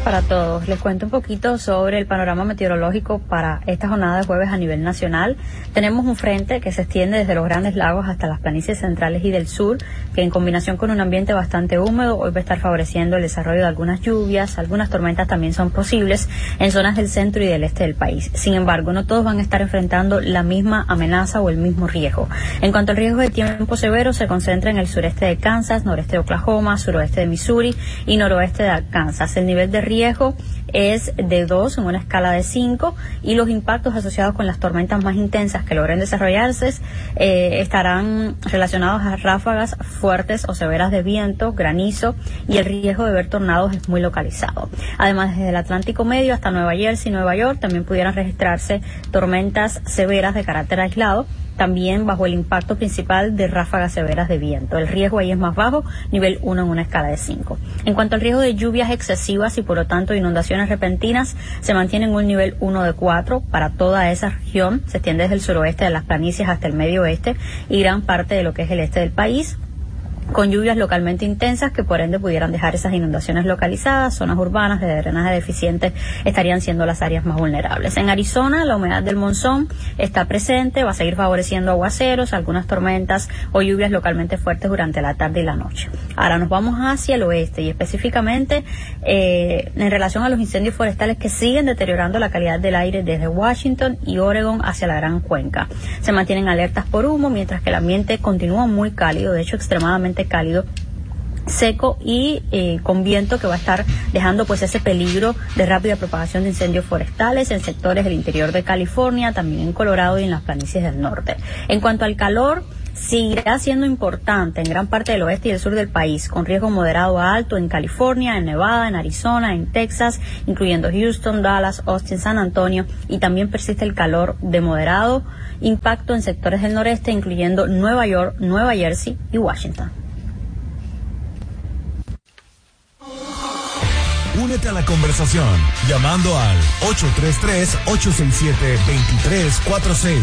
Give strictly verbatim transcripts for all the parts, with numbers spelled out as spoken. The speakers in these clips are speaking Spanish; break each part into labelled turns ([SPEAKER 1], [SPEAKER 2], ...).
[SPEAKER 1] para todos. Les cuento un poquito sobre el panorama meteorológico para esta jornada de jueves a nivel nacional. Tenemos un frente que se extiende desde los Grandes Lagos hasta las planicies centrales y del sur, que en combinación con un ambiente bastante húmedo, hoy va a estar favoreciendo el desarrollo de algunas lluvias. Algunas tormentas también son posibles en zonas del centro y del este del país. Sin embargo, no todos van a estar enfrentando la misma amenaza o el mismo riesgo. En cuanto al riesgo de tiempo severo, se concentra en el sureste de Kansas, noreste de Oklahoma, suroeste de Missouri y noroeste de Arkansas. El nivel de riesgo es de dos en una escala de cinco y los impactos asociados con las tormentas más intensas que logren desarrollarse eh, estarán relacionados a ráfagas fuertes o severas de viento, granizo, y el riesgo de ver tornados es muy localizado. Además, desde el Atlántico Medio hasta Nueva Jersey y Nueva York también pudieran registrarse tormentas severas de carácter aislado, también bajo el impacto principal de ráfagas severas de viento. El riesgo ahí es más bajo, nivel uno en una escala de cinco. En cuanto al riesgo de lluvias excesivas y por lo tanto inundaciones repentinas, se mantiene en un nivel uno de cuatro para toda esa región. Se extiende desde el suroeste de las planicies hasta el medio oeste y gran parte de lo que es el este del país, con lluvias localmente intensas que por ende pudieran dejar esas inundaciones localizadas. Zonas urbanas de drenaje deficiente estarían siendo las áreas más vulnerables. En Arizona, la humedad del monzón está presente, va a seguir favoreciendo aguaceros, algunas tormentas o lluvias localmente fuertes durante la tarde y la noche. Ahora nos vamos hacia el oeste y específicamente eh, en relación a los incendios forestales que siguen deteriorando la calidad del aire desde Washington y Oregon hacia la Gran Cuenca. Se mantienen alertas por humo, mientras que el ambiente continúa muy cálido, de hecho extremadamente cálido, seco y eh, con viento que va a estar dejando pues ese peligro de rápida propagación de incendios forestales en sectores del interior de California, también en Colorado y en las planicies del norte. En cuanto al calor, seguirá siendo importante en gran parte del oeste y el sur del país, con riesgo moderado a alto en California, en Nevada, en Arizona, en Texas, incluyendo Houston, Dallas, Austin, San Antonio, y también persiste el calor de moderado impacto en sectores del noreste, incluyendo Nueva York, Nueva Jersey y Washington.
[SPEAKER 2] Únete a la conversación llamando al ocho tres tres, ocho seis siete, dos tres cuatro seis.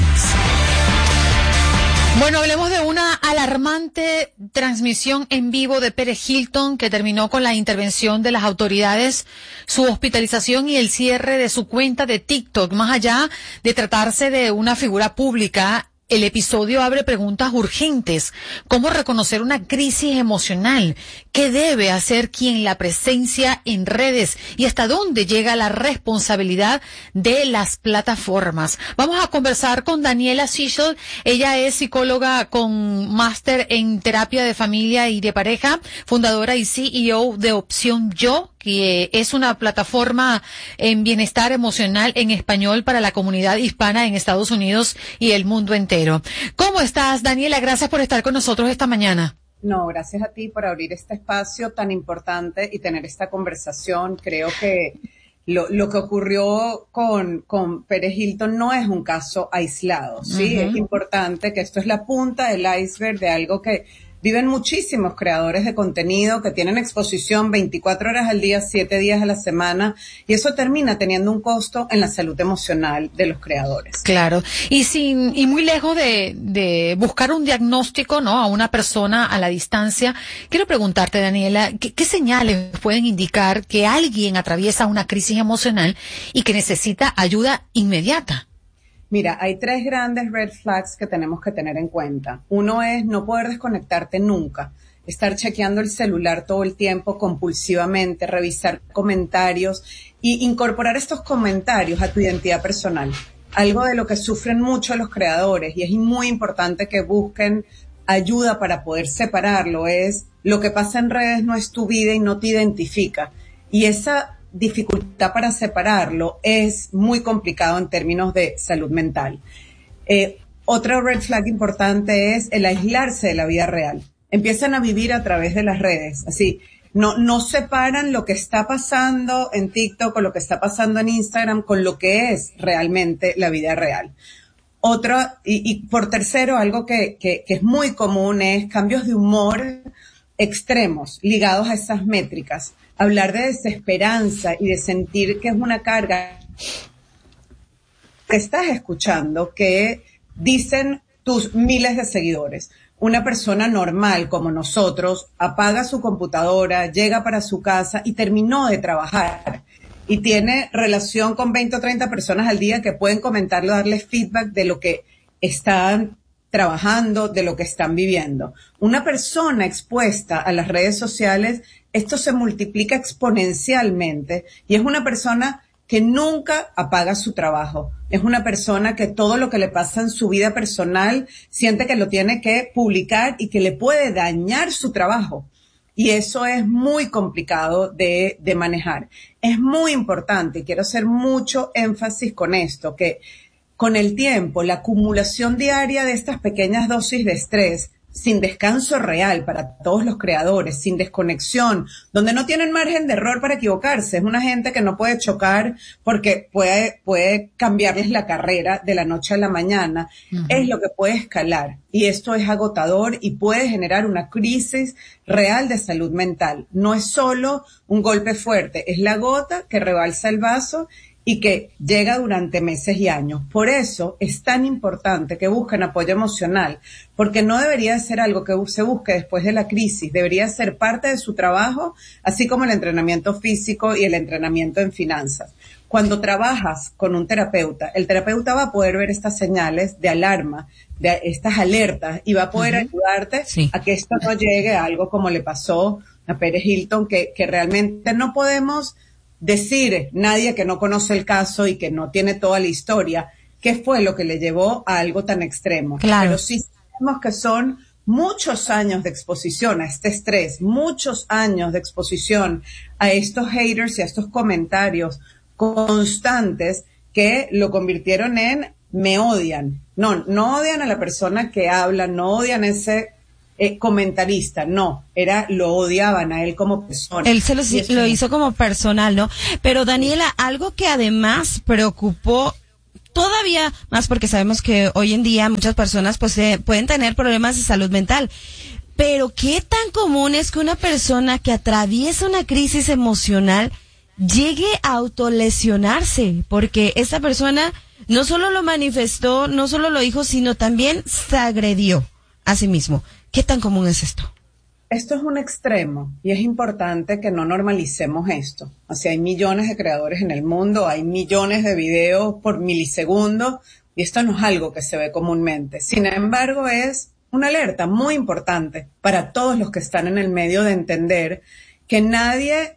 [SPEAKER 3] Bueno, hablemos de una alarmante transmisión en vivo de Pérez Hilton que terminó con la intervención de las autoridades, su hospitalización y el cierre de su cuenta de TikTok. Más allá de tratarse de una figura pública, el episodio abre preguntas urgentes. ¿Cómo reconocer una crisis emocional? ¿Qué debe hacer quien la presencia en redes? ¿Y hasta dónde llega la responsabilidad de las plataformas? Vamos a conversar con Daniela Sichel. Ella es psicóloga con máster en terapia de familia y de pareja, fundadora y C E O de Opción Yo, que es una plataforma en bienestar emocional en español para la comunidad hispana en Estados Unidos y el mundo entero. ¿Cómo estás, Daniela? Gracias por estar con nosotros esta mañana.
[SPEAKER 4] No, gracias a ti por abrir este espacio tan importante y tener esta conversación. Creo que lo, lo que ocurrió con, con Pérez Hilton no es un caso aislado, ¿sí? Uh-huh. Es importante que esto es la punta del iceberg de algo que viven muchísimos creadores de contenido que tienen exposición veinticuatro horas al día, siete días a la semana, y eso termina teniendo un costo en la salud emocional de los creadores.
[SPEAKER 3] Claro, y sin y muy lejos de, de buscar un diagnóstico, ¿no?, a una persona a la distancia, quiero preguntarte, Daniela, ¿qué, qué señales pueden indicar que alguien atraviesa una crisis emocional y que necesita ayuda inmediata?
[SPEAKER 4] Mira, hay tres grandes red flags que tenemos que tener en cuenta. Uno es no poder desconectarte nunca, estar chequeando el celular todo el tiempo compulsivamente, revisar comentarios y incorporar estos comentarios a tu identidad personal. Algo de lo que sufren mucho los creadores y es muy importante que busquen ayuda para poder separarlo es lo que pasa en redes no es tu vida y no te identifica. Y esa dificultad para separarlo es muy complicado en términos de salud mental. Eh, otro red flag importante es el aislarse de la vida real. Empiezan a vivir a través de las redes, así, no, no separan lo que está pasando en TikTok o lo que está pasando en Instagram con lo que es realmente la vida real. Otro, y, y por tercero, algo que, que, que es muy común es cambios de humor extremos ligados a esas métricas. Hablar de desesperanza y de sentir que es una carga que estás escuchando, que dicen tus miles de seguidores. Una persona normal como nosotros apaga su computadora, llega para su casa y terminó de trabajar. y tiene relación con veinte o treinta personas al día que pueden comentarle o darle feedback de lo que están trabajando, de lo que están viviendo. Una persona expuesta a las redes sociales, esto se multiplica exponencialmente y es una persona que nunca apaga su trabajo. Es una persona que todo lo que le pasa en su vida personal siente que lo tiene que publicar y que le puede dañar su trabajo. Y eso es muy complicado de, de manejar. Es muy importante, y quiero hacer mucho énfasis con esto, que con el tiempo, la acumulación diaria de estas pequeñas dosis de estrés, sin descanso real para todos los creadores, sin desconexión, donde no tienen margen de error para equivocarse. Es una gente que no puede chocar porque puede, puede cambiarles la carrera de la noche a la mañana. Uh-huh. Es lo que puede escalar. Y esto es agotador y puede generar una crisis real de salud mental. No es solo un golpe fuerte, es la gota que rebalsa el vaso y que llega durante meses y años. Por eso es tan importante que busquen apoyo emocional, porque no debería ser algo que se busque después de la crisis, debería ser parte de su trabajo, así como el entrenamiento físico y el entrenamiento en finanzas. Cuando trabajas con un terapeuta, el terapeuta va a poder ver estas señales de alarma, de estas alertas, y va a poder uh-huh. ayudarte sí. a que esto no llegue a algo como le pasó a Pérez Hilton, que, que realmente no podemos decir nadie que no conoce el caso y que no tiene toda la historia, qué fue lo que le llevó a algo tan extremo.
[SPEAKER 3] Claro.
[SPEAKER 4] Pero sí sabemos que son muchos años de exposición a este estrés, muchos años de exposición a estos haters y a estos comentarios constantes que lo convirtieron en me odian. No, no odian a la persona que habla, no odian ese Eh, comentarista, no, era, lo odiaban a él como persona.
[SPEAKER 5] Él se lo, lo hizo como personal, ¿no? Pero Daniela, algo que además preocupó todavía más, porque sabemos que hoy en día muchas personas pues eh, pueden tener problemas de salud mental, pero qué tan común es que una persona que atraviesa una crisis emocional llegue a autolesionarse, porque esa persona no solo lo manifestó, no solo lo dijo, sino también se agredió a sí mismo. ¿Qué tan común es esto?
[SPEAKER 4] Esto es un extremo y es importante que no normalicemos esto. O sea, hay millones de creadores en el mundo, hay millones de videos por milisegundo y esto no es algo que se ve comúnmente. Sin embargo, es una alerta muy importante para todos los que están en el medio de entender que nadie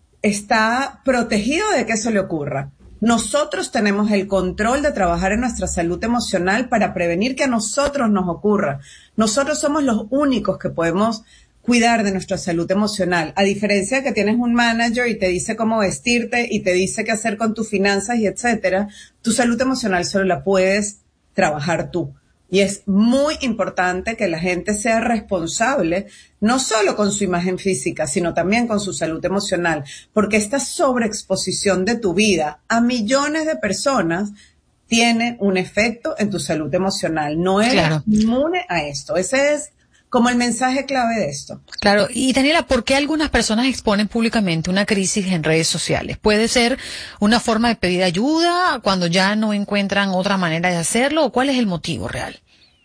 [SPEAKER 4] está protegido de que eso le ocurra. Nosotros tenemos el control de trabajar en nuestra salud emocional para prevenir que a nosotros nos ocurra. Nosotros somos los únicos que podemos cuidar de nuestra salud emocional. A diferencia de que tienes un manager y te dice cómo vestirte y te dice qué hacer con tus finanzas y etcétera, tu salud emocional solo la puedes trabajar tú. Y es muy importante que la gente sea responsable, no solo con su imagen física, sino también con su salud emocional, porque esta sobreexposición de tu vida a millones de personas tiene un efecto en tu salud emocional. No eres claro. inmune a esto. Ese es como el mensaje clave de esto.
[SPEAKER 3] Claro. Y Daniela, ¿por qué algunas personas exponen públicamente una crisis en redes sociales? ¿Puede ser una forma de pedir ayuda cuando ya no encuentran otra manera de hacerlo? ¿O cuál es el motivo real?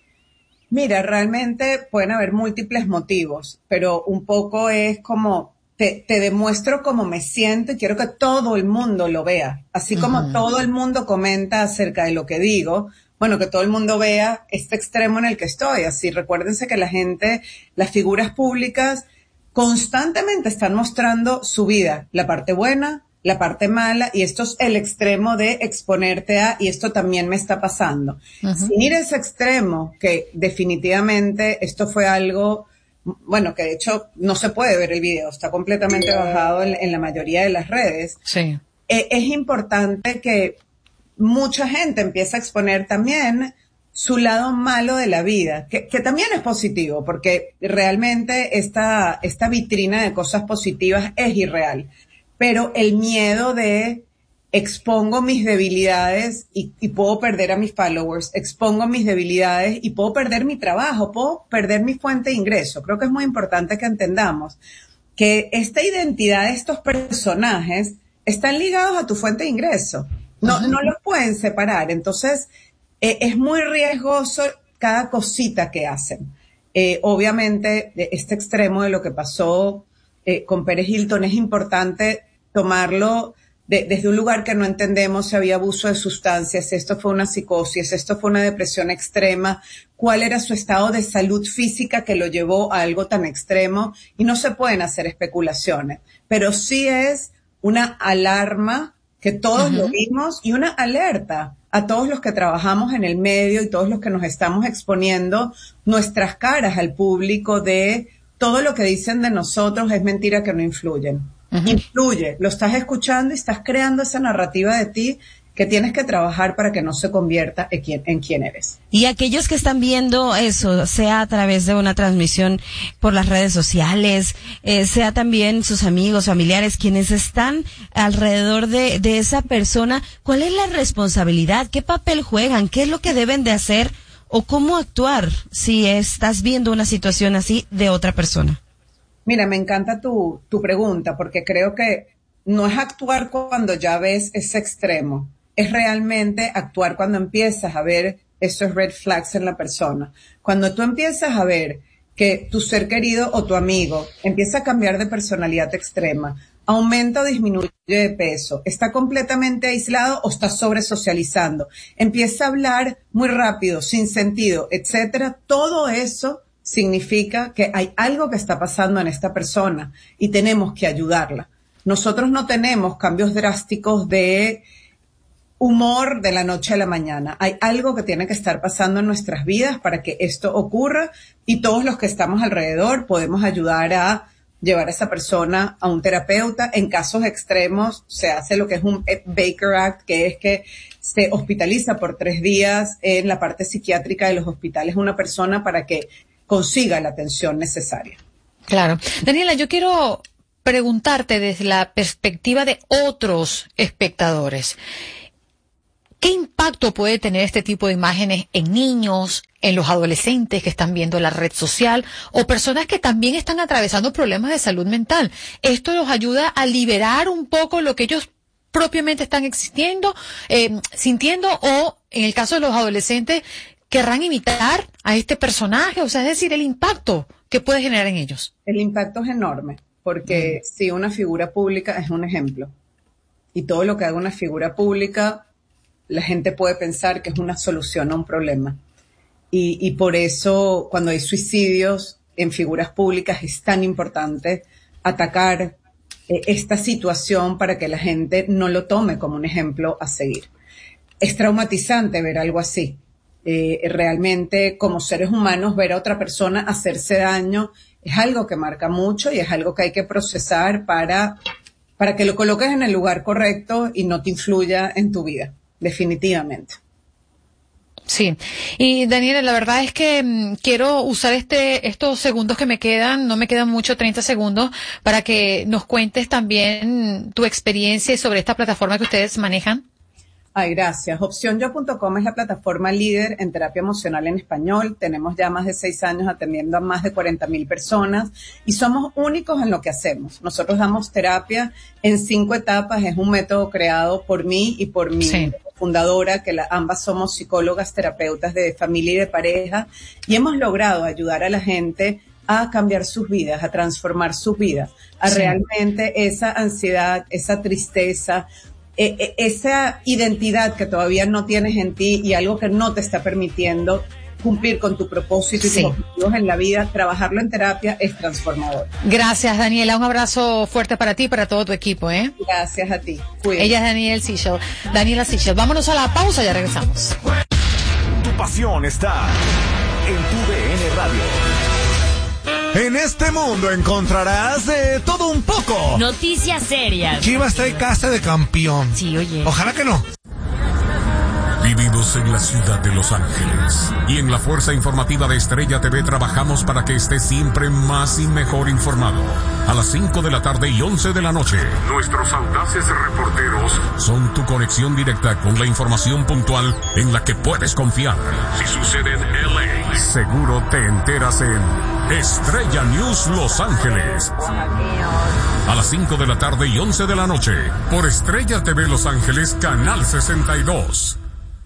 [SPEAKER 4] Mira, realmente pueden haber múltiples motivos, pero un poco es como te, te demuestro cómo me siento y quiero que todo el mundo lo vea. Así como uh-huh. todo el mundo comenta acerca de lo que digo, bueno, que todo el mundo vea este extremo en el que estoy. Así, recuérdense que la gente, las figuras públicas constantemente están mostrando su vida, la parte buena, la parte mala, y esto es el extremo de exponerte a, y esto también me está pasando. Uh-huh. Sin ir a ese extremo, que definitivamente esto fue algo, bueno, que de hecho no se puede ver el video, está completamente yeah. bajado en, en la mayoría de las redes.
[SPEAKER 3] Sí.
[SPEAKER 4] Eh, es importante que mucha gente empiece a exponer también su lado malo de la vida, que, que también es positivo, porque realmente esta, esta vitrina de cosas positivas es irreal. Pero el miedo de expongo mis debilidades y, y puedo perder a mis followers, expongo mis debilidades y puedo perder mi trabajo, puedo perder mi fuente de ingreso. Creo que es muy importante que entendamos que esta identidad de estos personajes están ligados a tu fuente de ingreso. No, uh-huh. no los pueden separar. Entonces, eh, es muy riesgoso cada cosita que hacen. Eh, obviamente, este extremo de lo que pasó Eh, con Pérez Hilton es importante tomarlo de, desde un lugar que no entendemos si había abuso de sustancias, si esto fue una psicosis, si esto fue una depresión extrema, cuál era su estado de salud física que lo llevó a algo tan extremo, y no se pueden hacer especulaciones, pero sí es una alarma que todos uh-huh. lo vimos y una alerta a todos los que trabajamos en el medio y todos los que nos estamos exponiendo nuestras caras al público de todo lo que dicen de nosotros es mentira, que no influyen. Uh-huh. Influye, lo estás escuchando y estás creando esa narrativa de ti que tienes que trabajar para que no se convierta en quién, en quién eres.
[SPEAKER 5] Y aquellos que están viendo eso, sea a través de una transmisión por las redes sociales, eh, sea también sus amigos, familiares, quienes están alrededor de, de esa persona, ¿cuál es la responsabilidad? ¿Qué papel juegan? ¿Qué es lo que deben de hacer? ¿O cómo actuar si estás viendo una situación así de otra persona?
[SPEAKER 4] Mira, me encanta tu, tu pregunta, porque creo que no es actuar cuando ya ves ese extremo. Es realmente actuar cuando empiezas a ver esos red flags en la persona. Cuando tú empiezas a ver que tu ser querido o tu amigo empieza a cambiar de personalidad extrema, aumenta o disminuye de peso, está completamente aislado o está sobresocializando, empieza a hablar muy rápido, sin sentido, etcétera, todo eso significa que hay algo que está pasando en esta persona y tenemos que ayudarla. Nosotros no tenemos cambios drásticos de humor de la noche a la mañana. Hay algo que tiene que estar pasando en nuestras vidas para que esto ocurra, y todos los que estamos alrededor podemos ayudar a llevar a esa persona a un terapeuta. En casos extremos se hace lo que es un Baker Act, que es que se hospitaliza por tres días en la parte psiquiátrica de los hospitales una persona para que consiga la atención necesaria.
[SPEAKER 3] Claro. Daniela, yo quiero preguntarte desde la perspectiva de otros espectadores, ¿qué impacto puede tener este tipo de imágenes en niños, en los adolescentes que están viendo la red social o personas que también están atravesando problemas de salud mental? ¿Esto los ayuda a liberar un poco lo que ellos propiamente están existiendo, eh, sintiendo, o en el caso de los adolescentes querrán imitar a este personaje? O sea, es decir, el impacto que puede generar en ellos.
[SPEAKER 4] El impacto es enorme, porque mm. si una figura pública es un ejemplo, y todo lo que haga una figura pública, la gente puede pensar que es una solución a un problema. Y, y por eso, cuando hay suicidios en figuras públicas, es tan importante atacar eh, esta situación para que la gente no lo tome como un ejemplo a seguir. Es traumatizante ver algo así. Eh, realmente, como seres humanos, ver a otra persona hacerse daño es algo que marca mucho y es algo que hay que procesar para, para que lo coloques en el lugar correcto y no te influya en tu vida. Definitivamente.
[SPEAKER 3] Sí. Y Daniela, la verdad es que mmm, quiero usar este estos segundos que me quedan, no me quedan mucho, treinta segundos, para que nos cuentes también tu experiencia sobre esta plataforma que ustedes manejan.
[SPEAKER 4] Ay, gracias. Opción Yo punto com es la plataforma líder en terapia emocional en español. Tenemos ya más de seis años atendiendo a más de cuarenta mil personas y somos únicos en lo que hacemos. Nosotros damos terapia en cinco etapas. Es un método creado por mí y por mi sí. fundadora, que la, ambas somos psicólogas, terapeutas de familia y de pareja, y hemos logrado ayudar a la gente a cambiar sus vidas, a transformar sus vidas, a sí. realmente esa ansiedad, esa tristeza, Eh, eh, esa identidad que todavía no tienes en ti y algo que no te está permitiendo cumplir con tu propósito y sí. tus objetivos en la vida, trabajarlo en terapia es transformador.
[SPEAKER 3] Gracias, Daniela. Un abrazo fuerte para ti y para todo tu equipo, ¿eh?
[SPEAKER 4] Gracias a ti. Cuídate.
[SPEAKER 3] Ella es Daniela Sichel. Daniela Sichel. Vámonos a la pausa, ya regresamos.
[SPEAKER 2] Tu pasión está en tu D N Radio. En este mundo encontrarás de todo un poco.
[SPEAKER 6] Noticias serias.
[SPEAKER 7] Chivas trae casa de campeón.
[SPEAKER 6] Sí, oye.
[SPEAKER 7] Ojalá que no.
[SPEAKER 8] Vivimos en la ciudad de Los Ángeles y en la Fuerza Informativa de Estrella T V trabajamos para que estés siempre más y mejor informado. A las cinco de la tarde y once de la noche, nuestros audaces reporteros son tu conexión directa con la información puntual en la que puedes confiar. Si sucede en L A, seguro te enteras en Estrella News Los Ángeles. A las cinco de la tarde y once de la noche, por Estrella T V Los Ángeles, Canal sesenta y dos.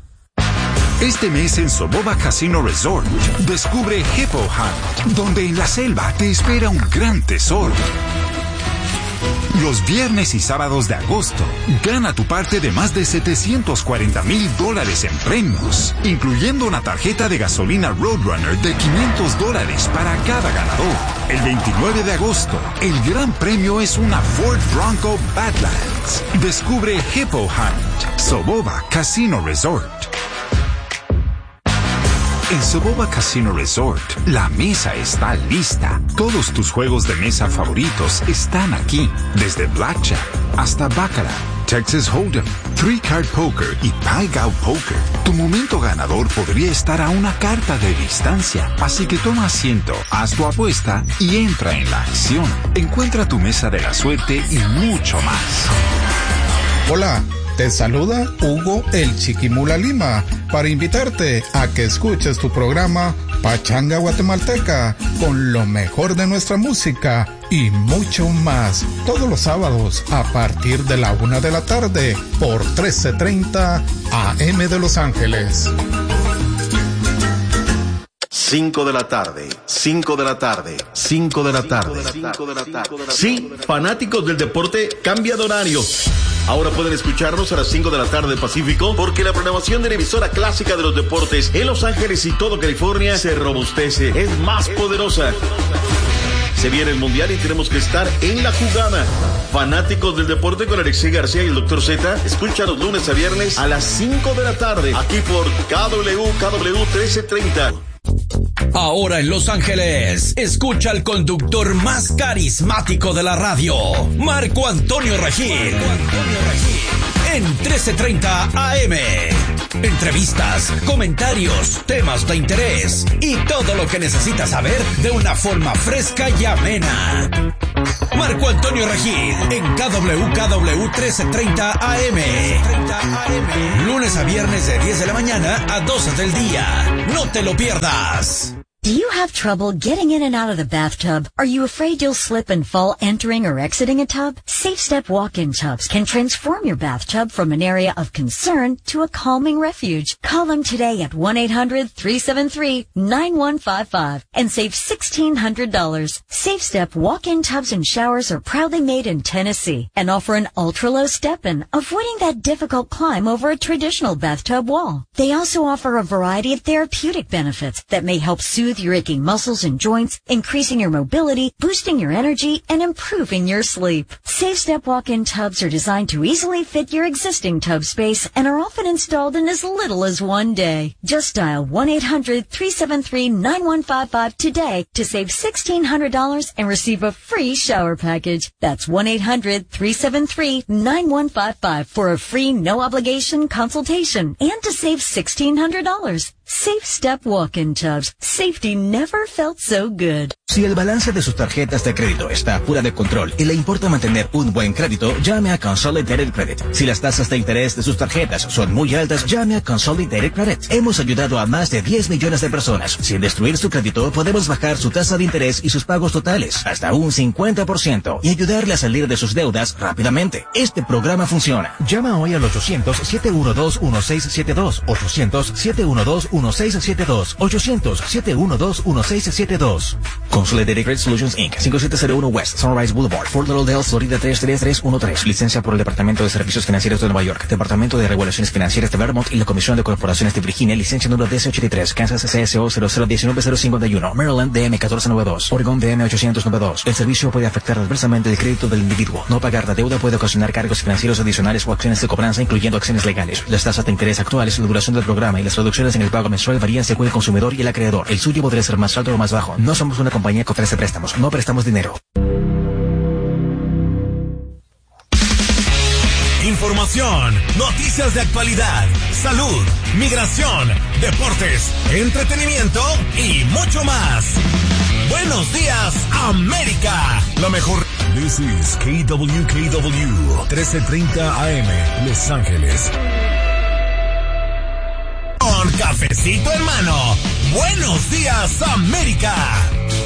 [SPEAKER 9] Este mes en Soboba Casino Resort, descubre Hippo Hunt, donde en la selva te espera un gran tesoro. Los viernes y sábados de agosto, gana tu parte de más de setecientos cuarenta mil dólares en premios, incluyendo una tarjeta de gasolina Roadrunner de quinientos dólares para cada ganador. El veintinueve de agosto, el gran premio es una Ford Bronco Badlands. Descubre Hippo Hunt, Soboba Casino Resort. En Soboba Casino Resort, la mesa está lista. Todos tus juegos de mesa favoritos están aquí. Desde Blackjack hasta Baccarat, Texas Hold'em, Three Card Poker y Pai Gow Poker. Tu momento ganador podría estar a una carta de distancia. Así que toma asiento, haz tu apuesta y entra en la acción. Encuentra tu mesa de la suerte y mucho más.
[SPEAKER 7] Hola. Te saluda Hugo el Chiquimula Lima para invitarte a que escuches tu programa Pachanga Guatemalteca con lo mejor de nuestra música y mucho más todos los sábados a partir de la una de la tarde por trece treinta A M de Los Ángeles.
[SPEAKER 6] Cinco de la tarde, cinco de la tarde, cinco de la tarde. Sí, fanáticos del deporte, cambia de horario. Ahora pueden escucharnos a las cinco de la tarde Pacífico, porque la programación de la emisora clásica de los deportes en Los Ángeles y todo California se robustece, es más poderosa. Se viene el Mundial y tenemos que estar en la jugada. Fanáticos del deporte con Alexei García y el doctor Z, escucha los lunes a viernes a las cinco de la tarde, aquí por K W K W trece treinta.
[SPEAKER 10] Ahora en Los Ángeles, escucha al conductor más carismático de la radio, Marco Antonio Regil, en trece treinta A M. Entrevistas, comentarios, temas de interés y todo lo que necesitas saber de una forma fresca y amena. Marco Antonio Regil en K W K W trece treinta A M. Lunes a viernes de diez de la mañana a doce del día. No te lo pierdas.
[SPEAKER 11] Do you have trouble getting in and out of the bathtub? Are you afraid you'll slip and fall entering or exiting a tub? Safe Step walk-in tubs can transform your bathtub from an area of concern to a calming refuge. Call them today at one eight hundred three seven three nine one five five and save sixteen hundred dollars. Safe Step walk-in tubs and showers are proudly made in Tennessee and offer an ultra-low step-in, avoiding that difficult climb over a traditional bathtub wall. They also offer a variety of therapeutic benefits that may help soothe your aching muscles and joints, increasing your mobility, boosting your energy, and improving your sleep. Safe Step walk-in tubs are designed to easily fit your existing tub space and are often installed in as little as one day. Just dial one eight hundred three seven three nine one five five today to save sixteen hundred dollars and receive a free shower package. That's one eight hundred three seven three nine one five five for a free no-obligation consultation and to save sixteen hundred dollars. Safe Step walk-in tubs. Safety never felt so good.
[SPEAKER 12] Si el balance de sus tarjetas de crédito está fuera de control y le importa mantener un buen crédito, llame a Consolidated Credit. Si las tasas de interés de sus tarjetas son muy altas, llame a Consolidated Credit. Hemos ayudado a más de diez millones de personas. Sin destruir su crédito, podemos bajar su tasa de interés y sus pagos totales hasta un cincuenta por ciento y ayudarle a salir de sus deudas rápidamente. Este programa funciona. Llama hoy al ochocientos siete uno dos uno seis siete dos, ochocientos siete uno dos uno seis siete dos, ochocientos siete uno dos uno seis siete dos. Consolidated Credit Solutions Incorporated, cinco siete cero uno West Sunrise Boulevard, Fort Lauderdale, Florida tres tres tres uno tres. Licencia por el Departamento de Servicios Financieros de Nueva York, Departamento de Regulaciones Financieras de Vermont y la Comisión de Corporaciones de Virginia. Licencia número D C ochenta y tres, Kansas C S O cero cero uno nueve cero cinco uno, Maryland D M catorce noventa y dos, Oregon D M ochocientos noventa y dos. El servicio puede afectar adversamente el crédito del individuo. No pagar la deuda puede ocasionar cargos financieros adicionales o acciones de cobranza, incluyendo acciones legales. Las tasas de interés actuales, la duración del programa y las reducciones en el pago mensual varían según el consumidor y el acreedor. El suyo podría ser más alto o más bajo. No somos una compañía que ofrece préstamos. No prestamos dinero.
[SPEAKER 2] Información, noticias de actualidad, salud, migración, deportes, entretenimiento y mucho más. Buenos días, América. Lo mejor. This is K W K W trece treinta A M, Los Ángeles. Con cafecito en mano. Buenos días, América.